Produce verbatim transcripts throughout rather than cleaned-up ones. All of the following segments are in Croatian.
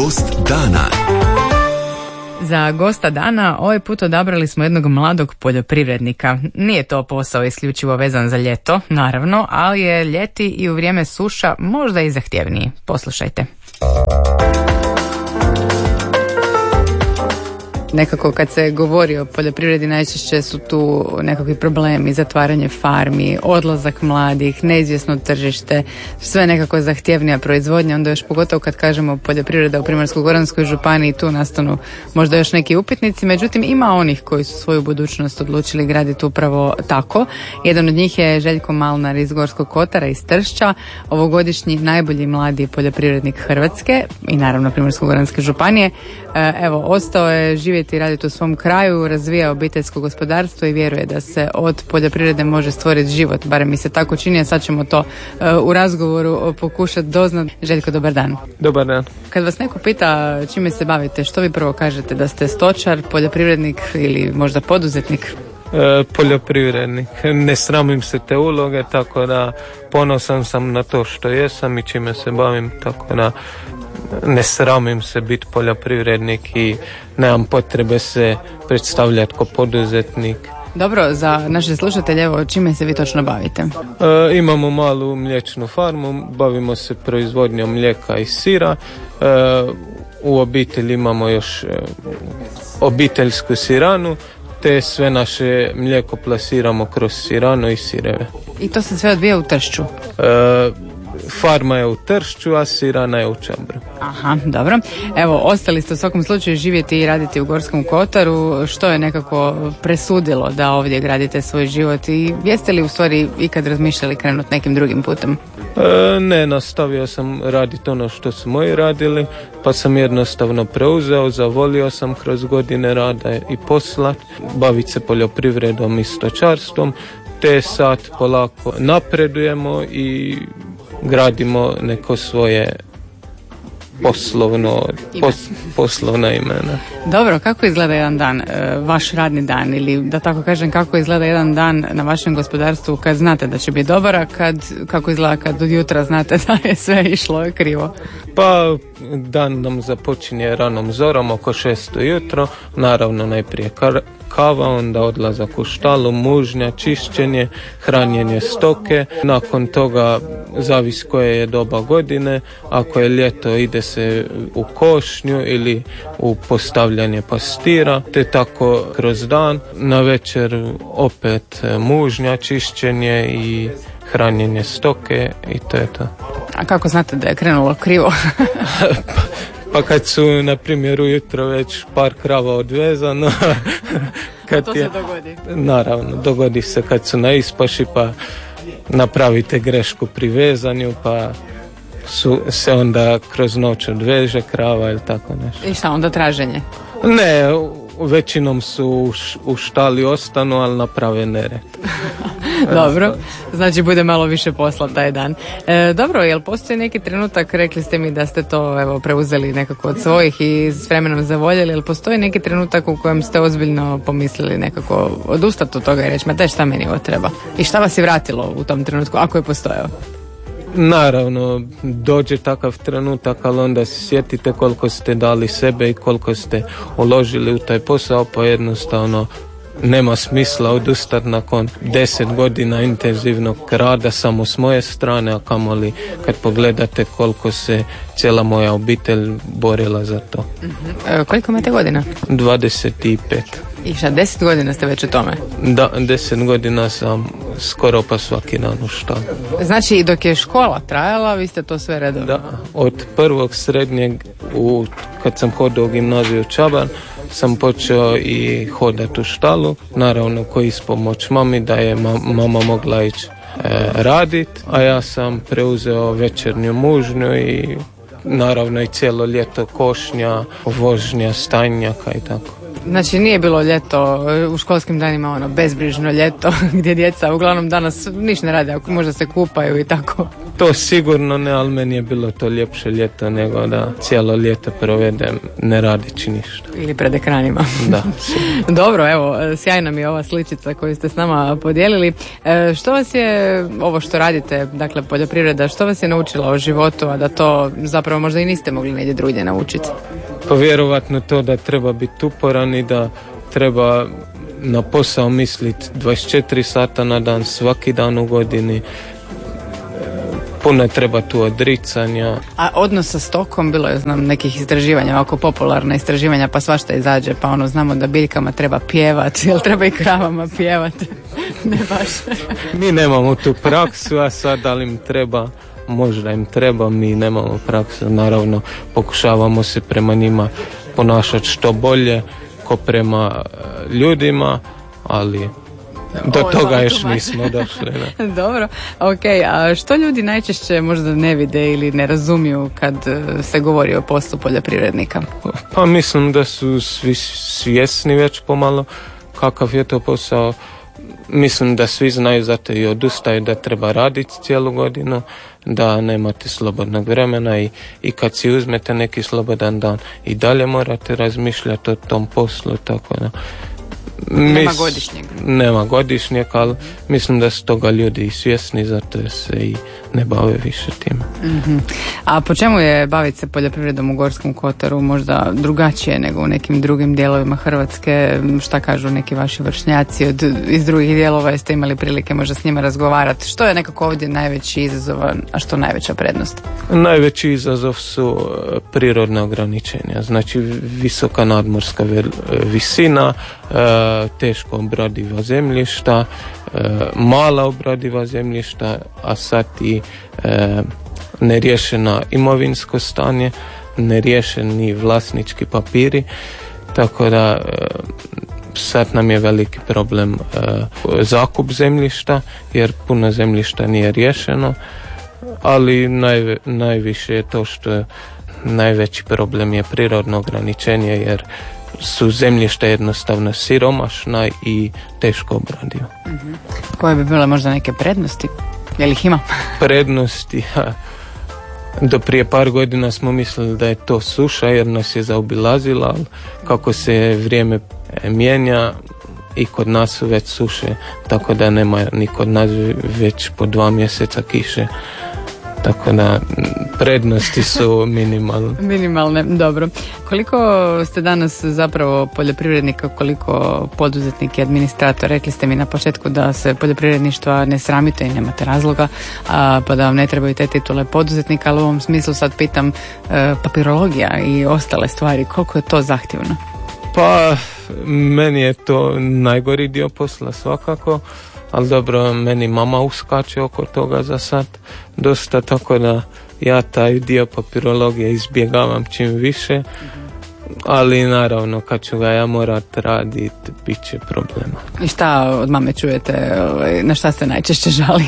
Gost dana. Za gosta dana ovaj put odabrali smo jednog mladog poljoprivrednika. Nije to posao isključivo vezan za ljeto, naravno, ali je ljeti i u vrijeme suša možda i zahtjevniji. Poslušajte. Nekako kad se govori o poljoprivredi najčešće su tu nekakvi problemi, zatvaranje farmi, odlazak mladih, neizvjesno tržište, sve nekako zahtjevnija proizvodnja, onda još pogotovo kad kažemo poljoprivreda u Primorsko-goranskoj županiji, tu nastanu možda još neki upitnici, međutim ima onih koji su svoju budućnost odlučili graditi upravo tako. Jedan od njih je Željko Malnar iz Gorskog kotara, iz Tršća, ovogodišnji najbolji mladi poljoprivrednik Hrvatske i naravno Primorsko-goranske županije. Evo, ostao je živjeti i raditi u svom kraju, razvija obiteljsko gospodarstvo i vjeruje da se od poljoprivrede može stvoriti život, barem mi se tako čini, a sad ćemo to uh, u razgovoru pokušati doznati. Željko, dobar dan. Dobar dan. Kad vas neko pita čime se bavite, što vi prvo kažete, da ste stočar, poljoprivrednik ili možda poduzetnik? E, poljoprivrednik. Ne sramim se te uloge, tako da ponosan sam na to što jesam i čime se bavim, tako da ne sramim se biti poljoprivrednik i nemam potrebe se predstavljati kao poduzetnik. Dobro, za naše slušatelje, evo, čime se vi točno bavite? E, imamo malu mliječnu farmu, bavimo se proizvodnjom mlijeka i sira. E, u obitelji imamo još e, obiteljsku siranu, te sve naše mlijeko plasiramo kroz siranu i sireve. I to se sve odvija u Tršću? E, farma je u Tršću, a sirana je u Čabru. Aha, dobro. Evo, ostali ste u svakom slučaju živjeti i raditi u Gorskom kotaru. Što je nekako presudilo da ovdje gradite svoj život i jeste li u stvari ikad razmišljali krenuti nekim drugim putem? E, ne, nastavio sam raditi ono što su moji radili, pa sam jednostavno preuzeo, zavolio sam kroz godine rada i posla, baviti se poljoprivredom i stočarstvom, te sad polako napredujemo i gradimo neko svoje poslovno, pos, poslovna imena. Dobro, kako izgleda jedan dan, vaš radni dan, ili da tako kažem, kako izgleda jedan dan na vašem gospodarstvu kad znate da će biti dobar, a kad, kako izgleda kad od jutra znate da je sve išlo krivo? Pa dan nam započinje ranom zorom oko šest ujutro, naravno najprije kar kava, onda odlazak u štalu, mužnja, čišćenje, hranjenje stoke. Nakon toga zavisi koje je doba godine. Ako je ljeto ide se u košnju ili u postavljanje pastira, te tako kroz dan. Na večer opet mužnja, čišćenje i hranjenje stoke i to je to. A kako znate da je krenulo krivo? Pa kad su, na primjer, ujutro već par krava odvezano, kad to je, se dogodi. Naravno, dogodi se kad su na ispaši, pa napravite grešku pri vezanju, pa su, se onda kroz noć odveže krava ili tako nešto. I šta, onda traženje? Ne, većinom su u, š, u štali ostanu, ali naprave nered. Dobro, znači bude malo više posla taj dan. E, dobro, jel postoji neki trenutak, rekli ste mi da ste to evo preuzeli nekako od svojih i s vremenom zavoljeli, jel postoji neki trenutak u kojem ste ozbiljno pomislili nekako odustati od toga i reći, ma daj, šta meni ovo treba? I šta vas je vratilo u tom trenutku, ako je postojao? Naravno, dođe takav trenutak, ali onda se sjetite koliko ste dali sebe i koliko ste uložili u taj posao, pa jednostavno nema smisla odustati nakon deset godina intenzivnog rada samo s moje strane, a kamoli kad pogledate koliko se cijela moja obitelj borila za to. Mm-hmm. E, koliko imate godina? dvadeset pet. I šta, deset godina ste već u tome? Da, deset godina sam skoro pa svaki dan u štalu. Znači i dok je škola trajala, vi ste to sve redovno? Da, od prvog srednjeg, u, kad sam hodao u gimnaziju Čabar, sam počeo i hodati u štalu, naravno koji ispomoć mami da je ma, mama mogla ići e, raditi, a ja sam preuzeo večernju mužnju i naravno i cijelo ljeto košnja, vožnja, stajnjaka i tako. Znači nije bilo ljeto u školskim danima ono bezbrižno ljeto gdje djeca uglavnom danas ništa ne rade, ako možda se kupaju i tako. To sigurno ne, ali meni je bilo to ljepše ljeto nego da cijelo ljeto provedem ne radići ništa. Ili pred ekranima. Da. Dobro, evo, sjajna mi je ova sličica koju ste s nama podijelili. E, što vas je, ovo što radite, dakle poljoprivreda, što vas je naučila o životu, a da to zapravo možda i niste mogli negdje drugdje naučiti? Pa vjerovatno to da treba biti uporan i da treba na posao misliti dvadeset četiri sata na dan, svaki dan u godini. Puno treba tu odricanja. A odnos sa stokom, bilo je, znam, nekih istraživanja, oko popularna istraživanja, pa svašta izađe, pa ono, znamo da biljkama treba pjevati, jel treba i kravama pjevati? Ne baš. Mi nemamo tu praksu, a sad ali im treba, možda im treba, mi nemamo praksu, naravno pokušavamo se prema njima ponašati što bolje, ko prema ljudima, ali do o, toga još nismo došli. Ne? Dobro, ok, a što ljudi najčešće možda ne vide ili ne razumiju kad se govori o poslu poljoprivrednika? Pa mislim da su svi svjesni već pomalo kakav je to posao. Mislim da svi znaju, zato i odustaju da treba raditi cijelu godinu, da nemate slobodnog vremena i, i kad si uzmete neki slobodan dan i dalje morate razmišljati o tom poslu, tako da nema godišnjeg. Nema godišnjeg, ali mislim da su toga ljudi i svjesni, zato se i ne bave više tim. Mm-hmm. A po čemu je baviti se poljoprivredom u Gorskom kotaru možda drugačije nego u nekim drugim dijelovima Hrvatske? Šta kažu neki vaši vršnjaci od, iz drugih dijelova? Jeste imali prilike možda s njima razgovarati? Što je nekako ovdje najveći izazov, a što najveća prednost? Najveći izazov su prirodne ograničenja, znači visoka nadmorska visina, teško obradiva zemljišta, mala obradiva zemljišta, a sad i neriješena imovinsko stanje, neriješeni vlasnički papiri, tako da sad nam je veliki problem zakup zemljišta, jer puno zemljišta nije riješeno, ali naj, najviše je to što je najveći problem je prirodno ograničenje, jer su zemljišta jednostavno siromašna i teško obradiva. Mm-hmm. Koje bi bile možda neke prednosti? Je li ih ima? Prednosti, ja. Do prije par godina smo mislili da je to suša jer nas je zaobilazila, ali kako se vrijeme mijenja i kod nas su već suše, tako da nema ni kod nas već po dva mjeseca kiše. Tako da prednosti su minimalne. Minimalne, dobro. Koliko ste danas zapravo poljoprivrednika, koliko poduzetnik i administrator? Rekli ste mi na početku da se poljoprivredništva ne sramite i nemate razloga, a, pa da vam ne trebaju te titule poduzetnika, ali u ovom smislu sad pitam e, papirologija i ostale stvari, koliko je to zahtjevno? Pa, meni je to najgori dio posla svakako. Ali dobro, meni mama uskače oko toga za sad dosta, tako da ja taj dio papirologije izbjegavam čim više, ali naravno kad ću ga ja morat raditi, bit će problema. I šta od mame čujete, na šta se najčešće žali?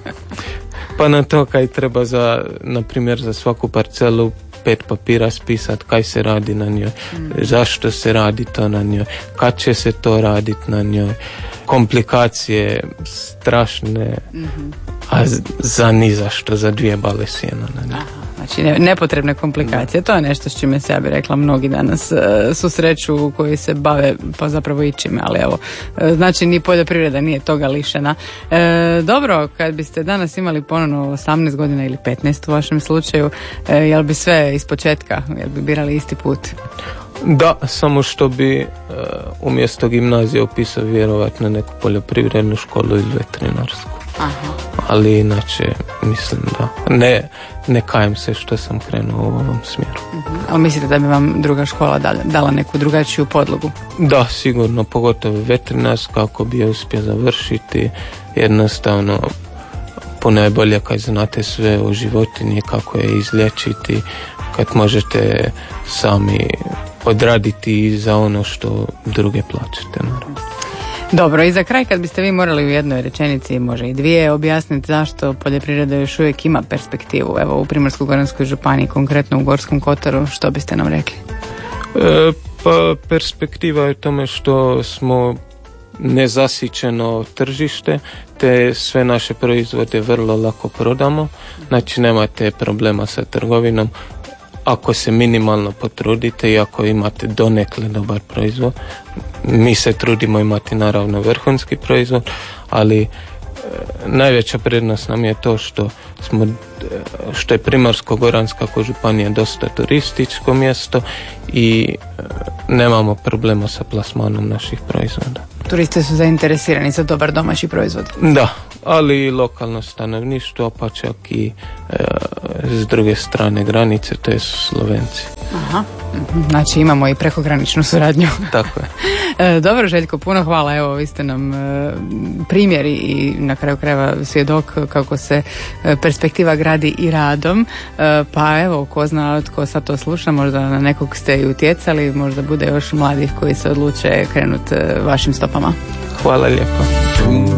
Pa na to kaj treba za, na primjer za svaku parcelu pet papira spisati kaj se radi na njoj, mm. zašto se radi to na njoj, kad će se to raditi na njoj, komplikacije strašne, mm-hmm. a za ni zašto, za dvije bale sjena na njoj. Aha, znači ne, nepotrebne komplikacije, to je nešto s čime se, ja bih rekla, mnogi danas uh, susreću koji se bave pa zapravo ičime, ali evo, uh, znači ni poljoprivreda nije toga lišena. Uh, dobro, kad biste danas imali ponovno osamnaest godina ili petnaest u vašem slučaju, uh, jel bi sve ispočetka, jel bi birali isti put? Da, samo što bi uh, umjesto gimnazije upisao vjerovatno neku poljoprivrednu školu ili veterinarsku. Aha. Ali inače mislim da ne, ne kajem se što sam krenuo u ovom smjeru. Uh-huh. Ali mislite da bi vam druga škola dala, dala neku drugačiju podlogu? Da, sigurno, pogotovo veterinarska, ako bi je uspio završiti, jednostavno puno je bolje kad znate sve o životinji, kako je izlječiti, kad možete sami odraditi za ono što druge plaćate, naravno. Dobro, i za kraj, kad biste vi morali u jednoj rečenici, može i dvije, objasniti zašto poljoprivreda još uvijek ima perspektivu, evo u Primorsko-goranskoj županiji, konkretno u Gorskom kotaru, što biste nam rekli? E, pa perspektiva je u tome što smo nezasićeno tržište, te sve naše proizvode vrlo lako prodamo, znači nemate problema sa trgovinom ako se minimalno potrudite i ako imate donekle dobar proizvod. Mi se trudimo imati naravno vrhunski proizvod, ali e, najveća prednost nam je to što smo, što je Primorsko-goranska županija dosta turističko mjesto i e, nemamo problema sa plasmanom naših proizvoda. Turisti su zainteresirani za dobar domaći proizvod. Da, ali i lokalno stanovništvo, pa čak i e, s druge strane granice, to su Slovenci. Aha, znači imamo i prekograničnu suradnju. Tako je. E, dobro, Željko, puno hvala. Evo, vi ste nam e, primjeri i na kraju krajeva svjedok kako se e, perspektiva gradi i radom. E, pa evo, ko zna tko sad to sluša, možda na nekog ste i utjecali, možda bude još mladih koji se odluče krenuti e, vašim stopama. Hvala lijepo.